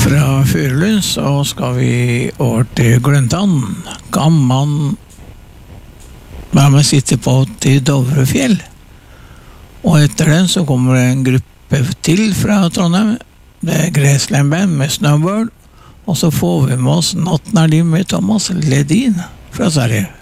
Fra Fyrlund så skal vi over til Gløntan. Kan man være med sitte på til Dovrefjell? Og etter den så kommer det en gruppe til fra Trondheim. Det er Graceland Band med Snowbird. Og så får vi med oss Natten er din med Thomas Ledin fra Sverige.